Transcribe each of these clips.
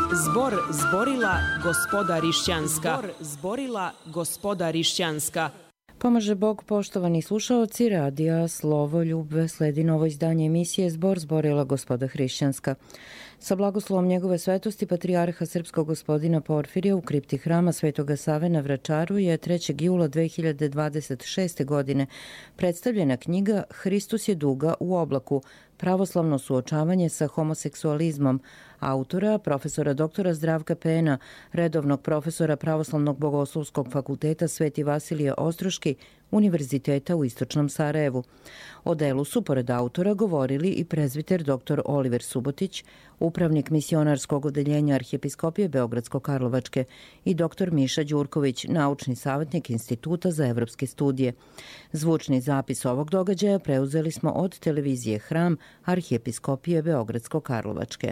Zbor zborila gospoda Rišćanska. Zborila gospoda Rišćanska. Pomaže Bog, poštovani slušaoci, radija Slovoljub, sledi novo izdanje emisije Zbor zborila gospoda Hrišćanska. Sa blagoslovom njegove svetosti patrijarha srpskog gospodina Porfirija u kripti hrama Svetoga Save na Vračaru je 3. jula 2026. godine predstavljena knjiga Hristos je duga u oblaku, pravoslavno suočavanje sa homoseksualizmom, autora profesora doktora Zdravka Pena, redovnog profesora Pravoslavnog bogoslovskog fakulteta Sveti Vasilije Ostroški, Univerziteta u Istočnom Sarajevu. O delu su, pored autora, govorili i prezbiter dr. Oliver Subotić, upravnik misionarskog odeljenja Arhijepiskopije Beogradsko-Karlovačke i dr. Miša Đurković, naučni savjetnik Instituta za evropske studije. Zvučni zapis ovog događaja preuzeli smo od televizije Hram Arhijepiskopije Beogradsko-Karlovačke.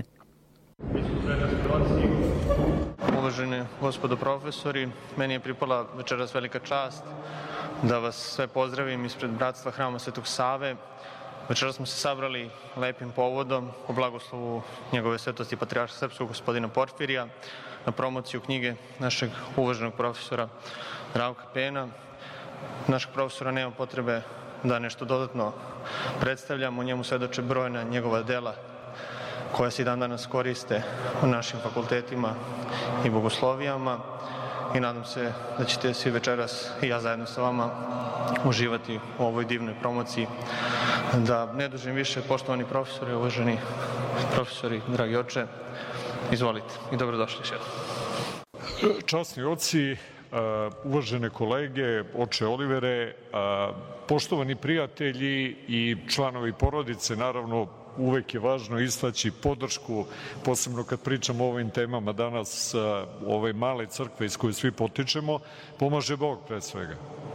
Uvaženi gospodo profesori, meni je pripala večeras velika čast da vas sve pozdravim ispred bratstva Hrama Svetog Save. Večeras smo se sabrali lepim povodom po blagoslovu njegove svetosti patrijarha srpskog gospodina Porfirija na promociju knjige našeg uvaženog profesora Zdravka Pena. Našeg profesora nema potrebe da nešto dodatno predstavljamo, o njemu svedoče brojna njegova dela koja se i dan danas koriste u našim fakultetima i bogoslovijama i nadam se da ćete svi večeras i ja zajedno sa vama uživati u ovoj divnoj promociji. Da ne dužim više, poštovani profesori, uvaženi profesori, dragi oče, izvolite i dobrodošli još jednom. Časni oci, uvažene kolege, oče Olivere, poštovani prijatelji i članovi porodice, naravno uvek je važno istaći podršku, posebno kad pričamo o ovim temama danas, ove male crkve iz koje svi potičemo, pomaže Bog pre svega.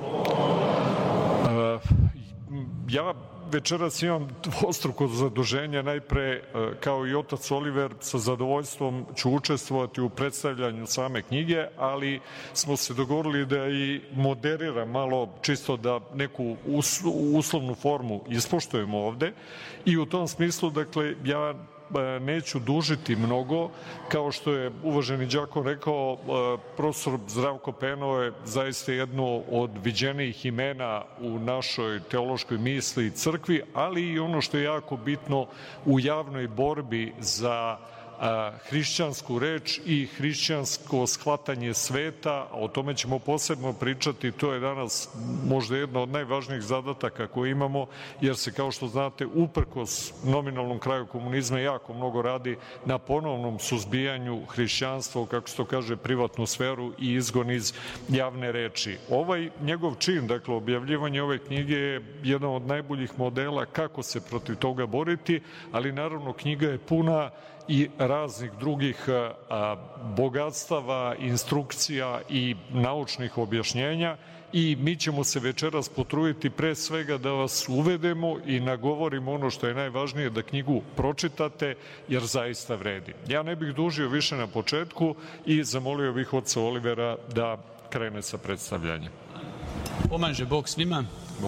Ja večeras imam dvostruko zaduženje, najpre kao i otac Oliver sa zadovoljstvom ću učestvovati u predstavljanju same knjige, ali smo se dogovorili da i moderiram malo, čisto da neku uslovnu formu ispoštujemo ovde i u tom smislu, dakle, ja neću dužiti mnogo, kao što je uvaženi đakon rekao, profesor Zdravko Peno je zaista jedno od viđenijih imena u našoj teološkoj misli i crkvi, ali i ono što je jako bitno u javnoj borbi za hrišćansku reč i hrišćansko shvatanje sveta, a o tome ćemo posebno pričati, to je danas možda jedno od najvažnijih zadataka koje imamo, jer se, kao što znate, uprkos nominalnom kraju komunizma jako mnogo radi na ponovnom suzbijanju hrišćanstva, kako se to kaže, privatnu sferu i izgon iz javne reči. Ovaj njegov čin, dakle, objavljivanje ove knjige je jedan od najboljih modela kako se protiv toga boriti, ali naravno knjiga je puna i raznih drugih bogatstava, instrukcija i naučnih objašnjenja i mi ćemo se večeras potruditi pre svega da vas uvedemo i nagovorimo ono što je najvažnije, da knjigu pročitate, jer zaista vredi. Ja ne bih dužio više na početku i zamolio bih oca Olivera da krene sa predstavljanjem. Pomaže Bog svima.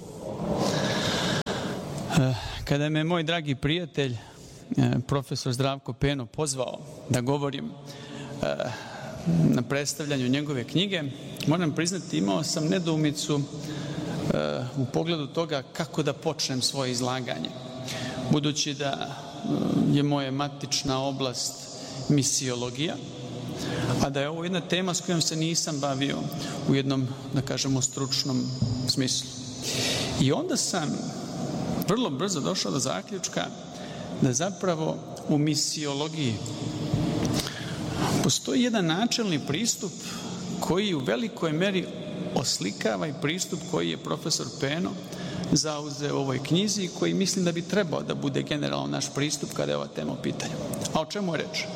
Kada me moj dragi prijatelj profesor Zdravko Peno pozvao da govorim na predstavljanju njegove knjige, moram priznati, imao sam nedoumicu u pogledu toga kako da počnem svoje izlaganje. Budući da je moja matična oblast misiologija, a da je ovo jedna tema s kojom se nisam bavio u jednom, da kažemo, stručnom smislu. I onda sam vrlo brzo došao do zaključka da zapravo u misiologiji postoji jedan načelni pristup koji u velikoj meri oslikava i pristup koji je profesor Peno zauzeo u ovoj knjizi i koji mislim da bi trebao da bude generalno naš pristup kada je ova tema u pitanju. A o čemu je reč?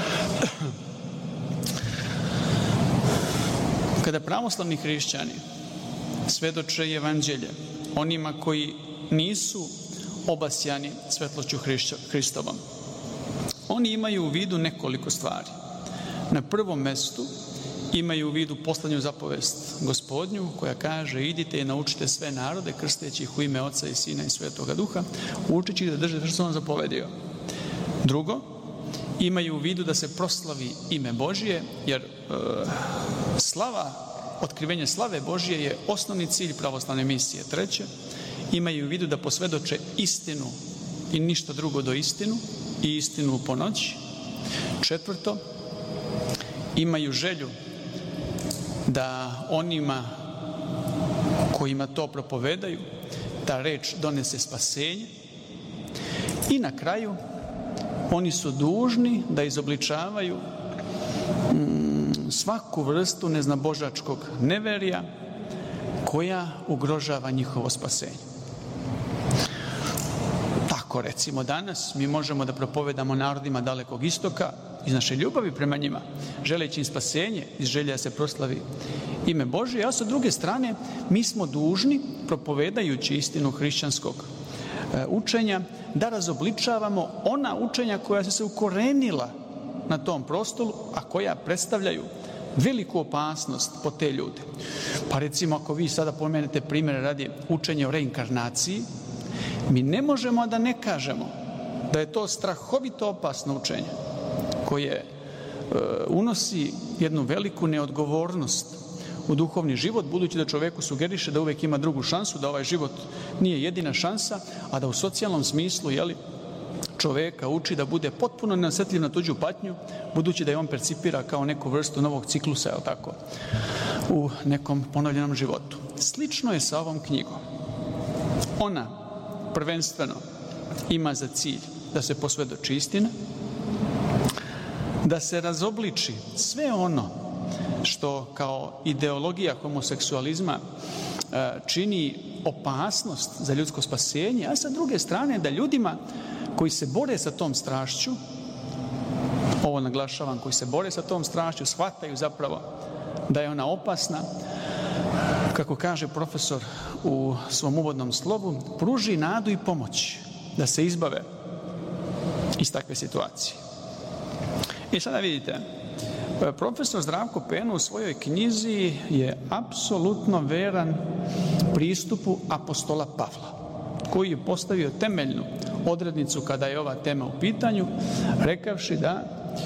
Kada pravoslavni hrišćani svedoče evanđelje onima koji nisu obasjani svetlošću Hristovom, oni imaju u vidu nekoliko stvari. Na prvom mestu imaju u vidu poslednju zapovest Gospodnju, koja kaže: idite i naučite sve narode, krsteći ih u ime Oca i Sina i Svetoga Duha, učeći ih da drže što sam vam zapovedio. Drugo, imaju u vidu da se proslavi ime Božje, jer otkrivenje slave Božje je osnovni cilj pravoslavne misije. Treće, imaju u vidu da posvedoče istinu i ništa drugo do istinu i istinu po noći. Četvrto, imaju želju da onima kojima to propovedaju, ta reč donese spasenje. I na kraju, oni su dužni da izobličavaju svaku vrstu neznabožačkog neverija koja ugrožava njihovo spasenje. Tako, recimo, danas mi možemo da propovedamo narodima Dalekog istoka iz naše ljubavi prema njima, želeći im spasenje iz želje da se proslavi ime Božje, a sa druge strane mi smo dužni, propovedajući istinu hrišćanskog učenja, da razobličavamo ona učenja koja su se ukorenila na tom prostoru, a koja predstavljaju veliku opasnost po te ljude. Pa recimo, ako vi sada pomenete primjer radi učenja o reinkarnaciji, mi ne možemo da ne kažemo da je to strahovito opasno učenje koje unosi jednu veliku neodgovornost u duhovni život, budući da čoveku sugeriše da uvek ima drugu šansu, da ovaj život nije jedina šansa, a da u socijalnom smislu čoveka uči da bude potpuno neosjetljiv na tuđu patnju, budući da je on percipira kao neku vrstu novog ciklusa, u nekom ponovljenom životu. Slično je sa ovom knjigom. Ona prvenstveno ima za cilj da se posvedoči istina, da se razobliči sve ono što kao ideologija homoseksualizma čini opasnost za ljudsko spasenje, a sa druge strane da ljudima koji se bore sa tom strašću, ovo naglašavam, koji se bore sa tom strašću, shvataju zapravo da je ona opasna, kako kaže profesor u svom uvodnom slovu, pruži nadu i pomoć da se izbave iz takve situacije. I sada vidite, profesor Zdravko Peno u svojoj knjizi je apsolutno veran pristupu apostola Pavla, koji je postavio temeljnu odrednicu kada je ova tema u pitanju, rekavši da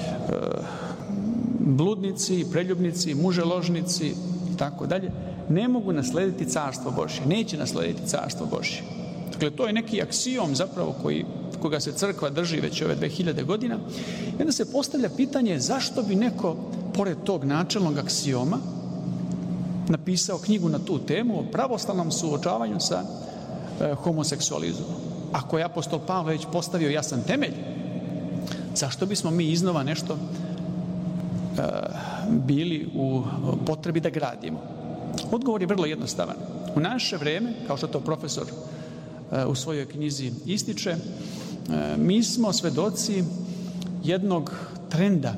bludnici, preljubnici, muželožnici i tako dalje ne mogu naslediti carstvo Božje, neće naslediti carstvo Božje. Dakle, to je neki aksijom zapravo koga se crkva drži već ove 2000 godina. I onda se postavlja pitanje zašto bi neko, pored tog načelnog aksijoma, napisao knjigu na tu temu o pravoslavnom suočavanju sa homoseksualizmom. Ako je apostol Pavle već postavio jasan temelj, zašto bismo mi iznova nešto bili u potrebi da gradimo? Odgovor je vrlo jednostavan. U naše vreme, kao što to profesor u svojoj knjizi ističe, mi smo svedoci jednog trenda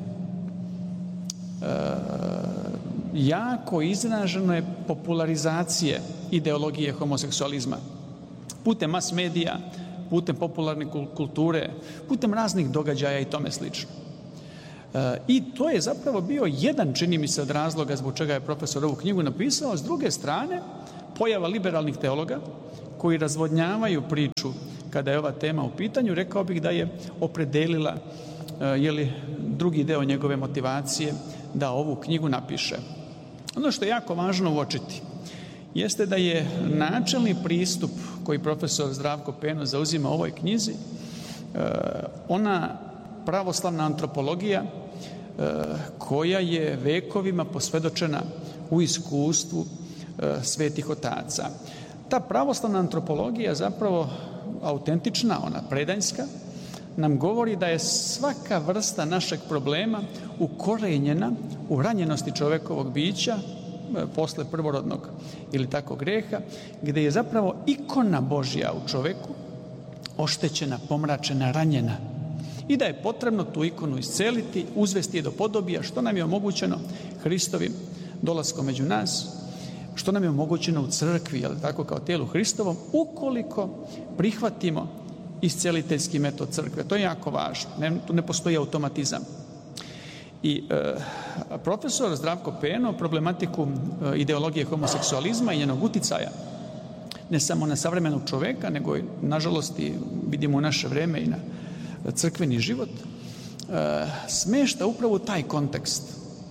jako izražene popularizacije ideologije homoseksualizma putem mas medija, putem popularne kulture, putem raznih događaja i tome slično. I to je zapravo bio jedan, čini mi se, od razloga zbog čega je profesor ovu knjigu napisao. S druge strane, pojava liberalnih teologa koji razvodnjavaju priču kada je ova tema u pitanju, rekao bih da je opredelila drugi deo njegove motivacije da ovu knjigu napiše. Ono što je jako važno uočiti jeste da je načelni pristup koji profesor Zdravko Peno zauzima u ovoj knjizi ona pravoslavna antropologija koja je vekovima posvedočena u iskustvu svetih otaca. Ta pravoslavna antropologija, zapravo autentična, ona predanjska, nam govori da je svaka vrsta našeg problema ukorenjena u ranjenosti čovekovog bića posle prvorodnog ili tako greha, gde je zapravo ikona Božja u čoveku oštećena, pomračena, ranjena i da je potrebno tu ikonu isceliti, uzvesti je do podobija, što nam je omogućeno Hristovim dolaskom među nas, što nam je omogućeno u crkvi, tako kao tijelu Hristovom, ukoliko prihvatimo isceliteljski metod crkve. To je jako važno. Tu ne postoji automatizam. I profesor Zdravko Peno problematiku ideologije homoseksualizma i njenog uticaja ne samo na savremenog čoveka, nego i, nažalost, vidimo u naše vreme i na crkveni život, smešta upravo taj kontekst.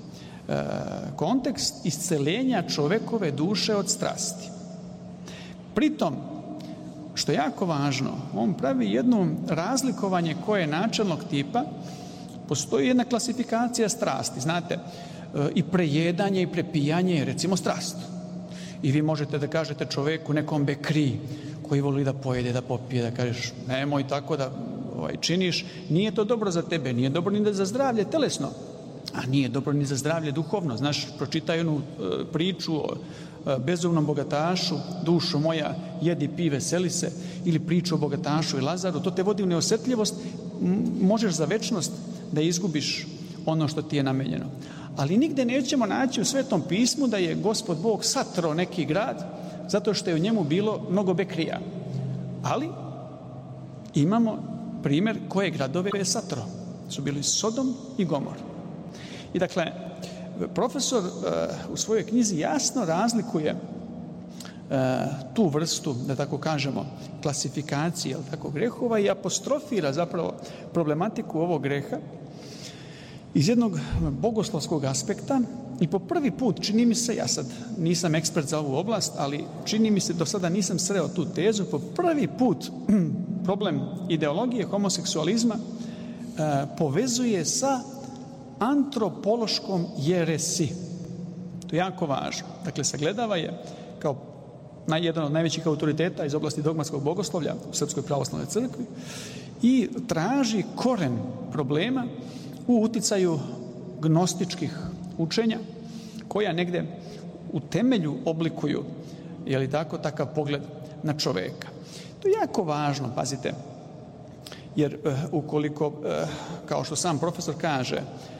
Kontekst isceljenja čovekove duše od strasti. Pritom, što je jako važno, on pravi jedno razlikovanje koje je načelnog tipa. Postoji jedna klasifikacija strasti, znate, i prejedanje i prepijanje je recimo strast. I vi možete da kažete čoveku nekom bekri koji voli da pojede, da popije, da kažeš nemoj tako da činiš, nije to dobro za tebe, nije dobro ni za zdravlje telesno, a nije dobro ni za zdravlje duhovno. Znaš, pročitaj onu priču o bezumnom bogatašu, dušo moja, jedi, pi, veseli se, ili priču o bogatašu i Lazaru, to te vodi u neosetljivost, možeš za večnost da izgubiš ono što ti je namenjeno. Ali nigde nećemo naći u Svetom pismu da je Gospod Bog satrao neki grad zato što je u njemu bilo mnogo bekrija. Ali imamo primjer koje gradove je satrao. Su bili Sodom i Gomor. I dakle, profesor u svojoj knjizi jasno razlikuje tu vrstu, da tako kažemo, klasifikacije grehova i apostrofira zapravo problematiku ovog greha iz jednog bogoslovskog aspekta. I po prvi put, čini mi se, ja sad nisam ekspert za ovu oblast, ali čini mi se do sada nisam sreo tu tezu, po prvi put problem ideologije homoseksualizma povezuje sa antropološkom jeresi. To je jako važno. Dakle, sagledava je kao jedan od najvećih autoriteta iz oblasti dogmatskog bogoslovlja u Srpskoj pravoslavnoj crkvi i traži koren problema u uticaju gnostičkih učenja koja negde u temelju oblikuju, je li tako, takav pogled na čoveka. To je jako važno, pazite, jer ukoliko, kao što sam profesor kaže,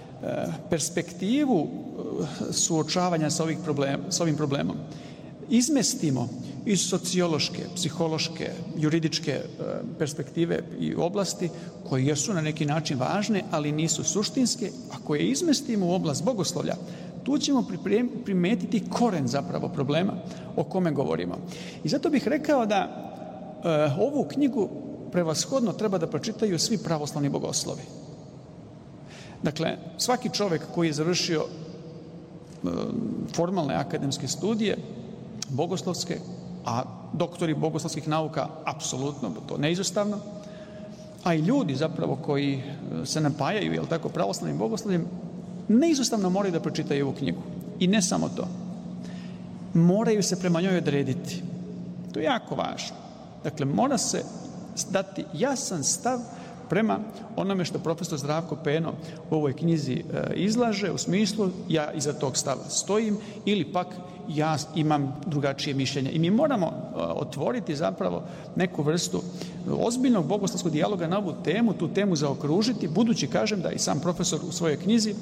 perspektivu suočavanja sa ovim problemom izmestimo iz sociološke, psihološke, juridičke perspektive i oblasti koje jesu na neki način važne, ali nisu suštinske, a koje izmestimo u oblast bogoslovlja, tu ćemo primetiti koren zapravo problema o kome govorimo. I zato bih rekao da ovu knjigu prevashodno treba da pročitaju svi pravoslavni bogoslovi. Dakle, svaki čovek koji je završio formalne akademske studije, bogoslovske, a doktori bogoslovskih nauka, apsolutno, to neizostavno, a i ljudi zapravo koji se napajaju, jel tako, pravoslavnim bogoslovljem, neizostavno moraju da pročitaju ovu knjigu. I ne samo to. Moraju se prema njoj odrediti. To je jako važno. Dakle, mora se dati jasan stav prema onome što profesor Zdravko Peno u ovoj knjizi izlaže, u smislu ja iza tog stava stojim ili pak ja imam drugačije mišljenje. I mi moramo otvoriti zapravo neku vrstu ozbiljnog bogoslovskog dijaloga na ovu temu, tu temu zaokružiti, budući kažem da i sam profesor u svojoj knjizi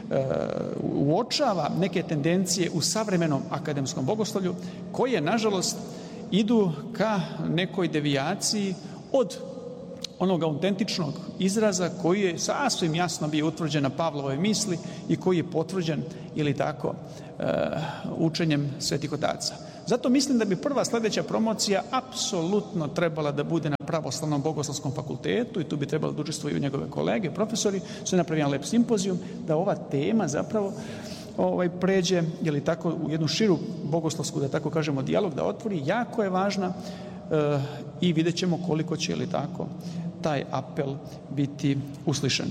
uočava neke tendencije u savremenom akademskom bogoslovlju koje, nažalost, idu ka nekoj devijaciji od onog autentičnog izraza koji je sasvim jasno bio utvrđen na Pavlovoj misli i koji je potvrđen ili tako učenjem svetih otaca. Zato mislim da bi prva sledeća promocija apsolutno trebala da bude na Pravoslavnom bogoslovskom fakultetu i tu bi trebalo da učestvuju njegove kolege, profesori, sve napravi jedan lep simpozijum, da ova tema zapravo pređe, ili tako, u jednu širu bogoslovsku, da tako kažemo, dijalog da otvori, jako je važna i vidjet ćemo koliko će, ili tako, taj apel biti uslišen.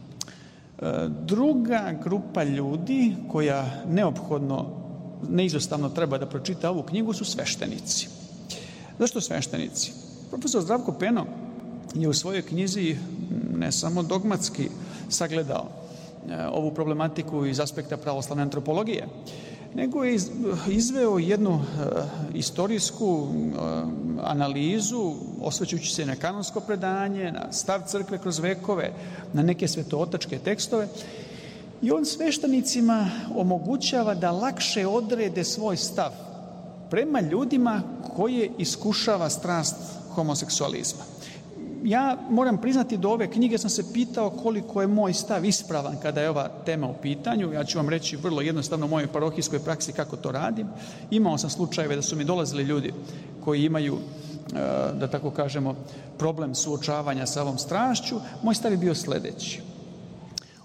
Druga grupa ljudi koja neophodno, neizostavno treba da pročita ovu knjigu su sveštenici. Zašto sveštenici? Profesor Zdravko Peno je u svojoj knjizi ne samo dogmatski sagledao ovu problematiku iz aspekta pravoslavne antropologije, nego je izveo jednu istorijsku analizu, osvrćujući se na kanonsko predanje, na stav crkve kroz vekove, na neke svetootačke tekstove. I on sveštenicima omogućava da lakše odrede svoj stav prema ljudima koje iskušava strast homoseksualizma. Ja moram priznati da ove knjige sam se pitao koliko je moj stav ispravan kada je ova tema u pitanju. Ja ću vam reći vrlo jednostavno u mojoj parohijskoj praksi kako to radim. Imao sam slučajeve da su mi dolazili ljudi koji imaju, da tako kažemo, problem suočavanja sa ovom strašću. Moj stav je bio sledeći.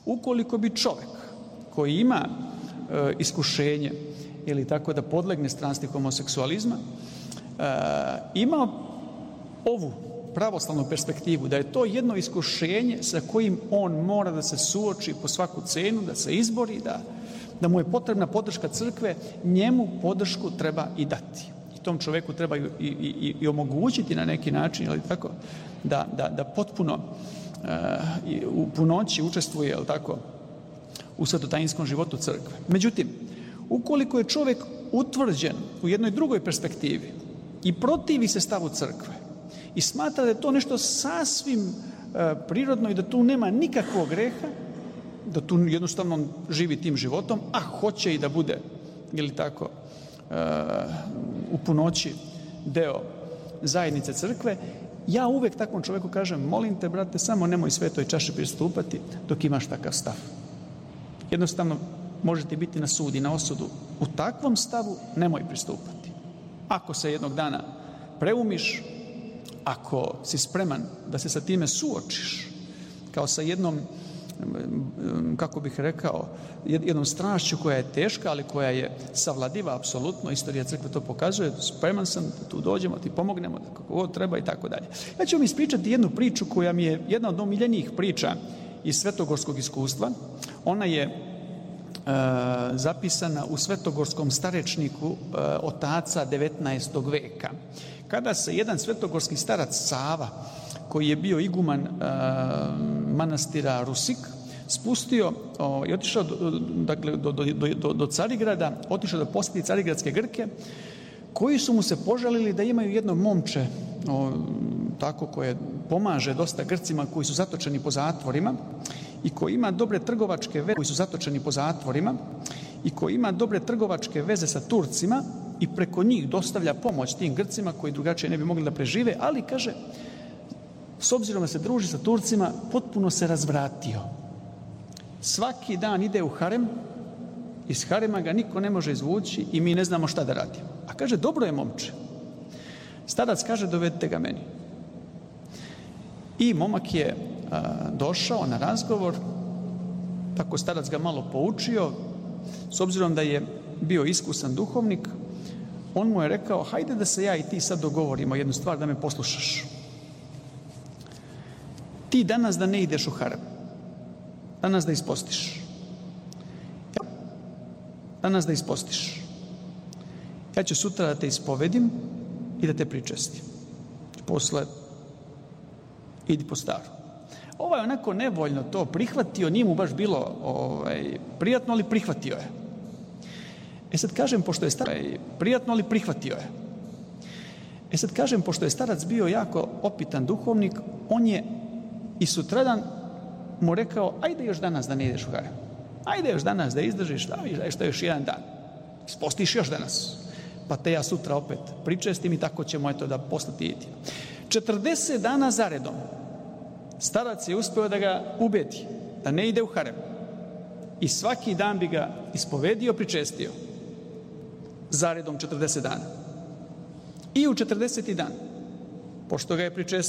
Ukoliko bi čovek koji ima iskušenje ili tako da podlegne strasti homoseksualizma ima ovu pravoslavnu perspektivu, da je to jedno iskušenje sa kojim on mora da se suoči po svaku cenu, da se izbori, da mu je potrebna podrška crkve, njemu podršku treba i dati. I tom čoveku treba i omogućiti na neki način, ali tako, da potpuno u punoći učestvuje, ali tako, u svetotajinskom životu crkve. Međutim, ukoliko je čovek utvrđen u jednoj drugoj perspektivi i protivi se stavu crkve i smatra da je to nešto sasvim prirodno i da tu nema nikakvog greha, da tu jednostavno živi tim životom, a hoće i da bude, ili tako, u punoći deo zajednice crkve, ja uvek takvom čoveku kažem, molim te, brate, samo nemoj svetoj čaši pristupati dok imaš takav stav. Jednostavno, možete biti na sud i na osudu. U takvom stavu nemoj pristupati. Ako se jednog dana preumiš, ako si spreman da se sa time suočiš, kao sa jednom, kako bih rekao, jednom strašću koja je teška, ali koja je savladiva apsolutno, istorija crkve to pokazuje, spreman sam da tu dođemo, ti pomognemo, kako god treba i tako dalje. Ja ću vam ispričati jednu priču koja mi je jedna od omiljenijih priča iz svetogorskog iskustva. Ona je zapisana u svetogorskom starečniku otaca 19. veka. Kada se jedan svetogorski starac Sava, koji je bio iguman manastira Rusik, spustio i otišao do Carigrada, otišao da posjeti carigradske Grke, koji su mu se požalili da imaju jedno momče tako koje pomaže dosta Grcima koji su zatočeni po zatvorima i koji ima dobre trgovačke veze sa Turcima i preko njih dostavlja pomoć tim Grcima koji drugačije ne bi mogli da prežive, ali kaže, s obzirom da se druži sa Turcima, potpuno se razvratio. Svaki dan ide u harem, iz harema ga niko ne može izvući i mi ne znamo šta da radimo. A kaže, dobro je momče. Starac kaže, dovedite ga meni. I momak je došao na razgovor, tako starac ga malo poučio, s obzirom da je bio iskusan duhovnik, on mu je rekao, hajde da se ja i ti sad dogovorimo jednu stvar, da me poslušaš. Ti danas da ne ideš u harem, danas da ispostiš. Ja ću sutra da te ispovedim i da te pričestim. Posle idi po staru. Ovaj onako nevoljno to prihvatio, nije mu baš bilo prijatno, ali prihvatio je. Sad kažem, pošto je starac bio jako opitan duhovnik, on je i sutradan mu rekao, ajde još danas da ne ideš u harem. Ajde još danas da izdržiš, šta još jedan dan. Ispostiš još danas. Pa te ja sutra opet pričestim i tako ćemo eto da poslati idi. 40 dana zaredom starac je uspeo da ga ubedi da ne ide u harem. I svaki dan bi ga ispovedio, pričestio. Zaredom 40 dana. I u 40. dan, pošto ga je pričestio,